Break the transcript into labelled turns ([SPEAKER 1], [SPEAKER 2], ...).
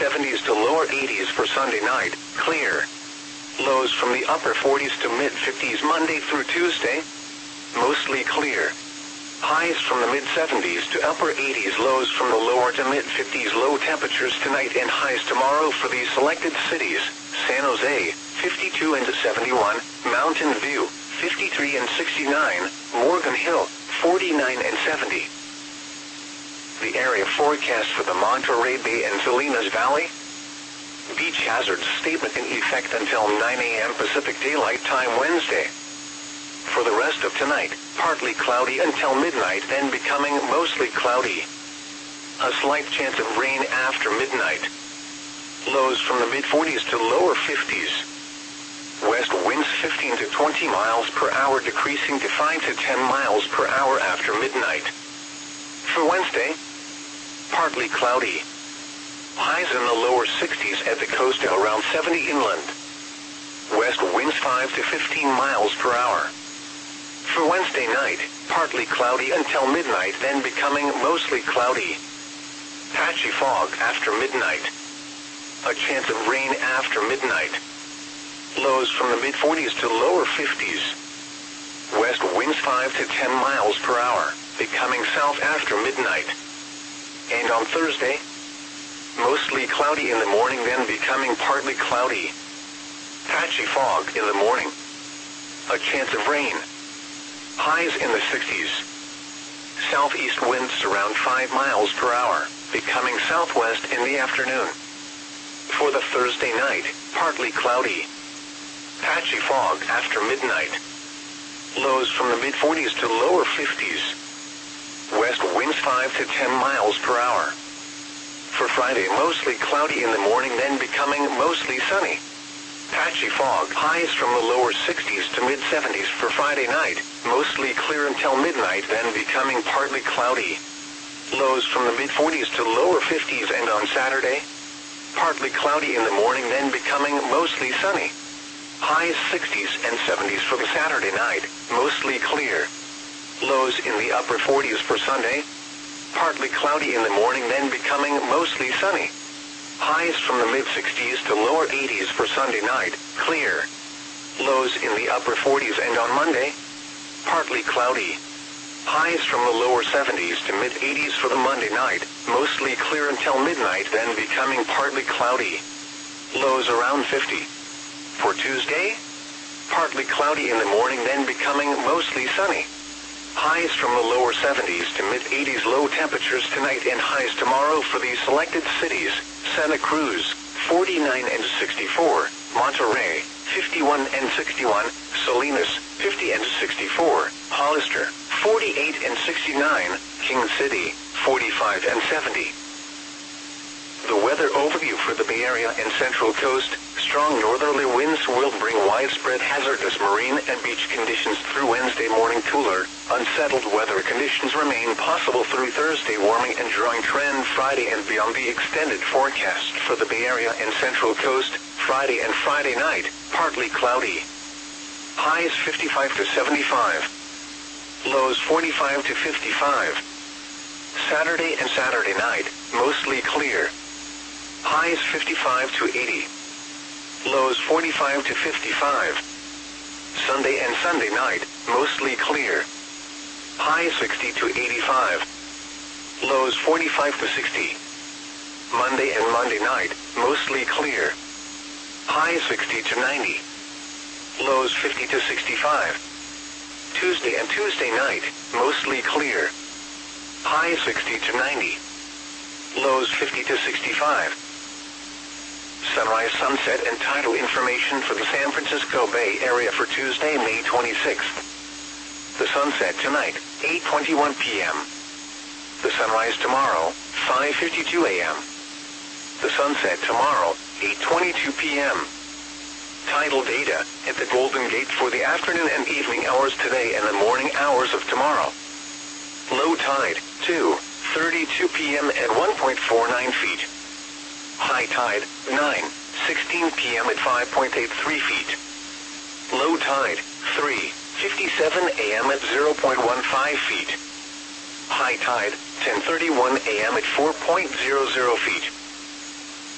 [SPEAKER 1] 70s to lower 80s for Sunday night, clear. Lows from the upper 40s to mid-50s Monday through Tuesday, mostly clear. Highs from the mid-70s to upper 80s, lows from the lower to mid-50s. Low temperatures tonight and highs tomorrow for these selected cities: San Jose, 52 and 71, Mountain View, 53 and 69, Morgan Hill, 49 and 70. The area forecast for the Monterey Bay and Salinas Valley. Beach hazard statement in effect until 9 a.m. Pacific Daylight Time Wednesday. For the rest of tonight, partly cloudy until midnight, then becoming mostly cloudy. A slight chance of rain after midnight. Lows from the mid-40s to lower 50s. West winds 15 to 20 miles per hour, decreasing to 5 to 10 miles per hour after midnight. For Wednesday, partly cloudy. Highs in the lower 60s at the coast, around 70 inland. West winds 5 to 15 miles per hour. For Wednesday night, partly cloudy until midnight, then becoming mostly cloudy. Patchy fog after midnight. A chance of rain after midnight. Lows from the mid-40s to lower 50s. West winds 5 to 10 miles per hour, becoming south after midnight. And on Thursday, mostly cloudy in the morning, then becoming partly cloudy. Patchy fog in the morning. A chance of rain. Highs in the 60s. Southeast winds around 5 miles per hour, becoming southwest in the afternoon. For the Thursday night, partly cloudy. Patchy fog after midnight. Lows from the mid-40s to lower 50s. West winds 5 to 10 miles per hour. For Friday, mostly cloudy in the morning, then becoming mostly sunny. Patchy fog. Highs from the lower 60s to mid-70s for Friday night, mostly clear until midnight, then becoming partly cloudy. Lows from the mid-40s to lower 50s, and on Saturday, partly cloudy in the morning, then becoming mostly sunny. Highs 60s and 70s for the Saturday night, mostly clear. Lows in the upper 40s for Sunday, partly cloudy in the morning, then becoming mostly sunny. Highs from the mid-60s to lower 80s for Sunday night, clear. Lows in the upper 40s, and on Monday, partly cloudy. Highs from the lower 70s to mid-80s for the Monday night, mostly clear until midnight, then becoming partly cloudy. Lows around 50. For Tuesday, partly cloudy in the morning, then becoming mostly sunny. Highs from the lower 70s to mid-80s. Low temperatures tonight and highs tomorrow for these selected cities: Santa Cruz, 49 and 64, Monterey, 51 and 61, Salinas, 50 and 64, Hollister, 48 and 69, King City, 45 and 70. The weather overview for the Bay Area and Central Coast: strong northerly winds will bring widespread hazardous marine and beach conditions through Wednesday morning. Cooler, unsettled weather conditions remain possible through Thursday. Warming and drying trend Friday and beyond. The extended forecast for the Bay Area and Central Coast: Friday and Friday night, partly cloudy. Highs 55 to 75. Lows 45 to 55. Saturday and Saturday night, mostly clear. Highs 55 to 80. Lows 45 to 55. Sunday and Sunday night, mostly clear. Highs 60 to 85. Lows 45 to 60. Monday and Monday night, mostly clear. Highs 60 to 90. Lows 50 to 65. Tuesday and Tuesday night, mostly clear. Highs 60 to 90. Lows 50 to 65. Sunrise, sunset, and tidal information for the San Francisco Bay Area for Tuesday, May 26th. The sunset tonight, 8:21 p.m. The sunrise tomorrow, 5:52 a.m. The sunset tomorrow, 8:22 p.m. Tidal data at the Golden Gate for the afternoon and evening hours today and the morning hours of tomorrow. Low tide, 2:32 p.m. at 1.49 feet. High tide, 9:16 p.m. at 5.83 feet. Low tide, 3:57 a.m. at 0.15 feet. High tide, 10:31 a.m. at 4.00 feet.